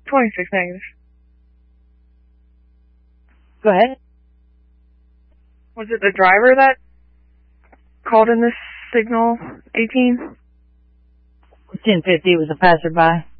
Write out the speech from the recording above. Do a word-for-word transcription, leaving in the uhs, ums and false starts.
twenty-six negative. Go ahead. Was it the driver that called in this signal eighteen? ten fifty was a passerby.